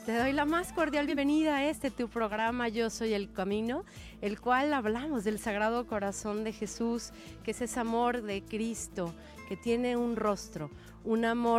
Te doy la más cordial bienvenida a tu programa Yo Soy el Camino, el cual hablamos del Sagrado Corazón de Jesús, que es ese amor de Cristo, que tiene un rostro, un amor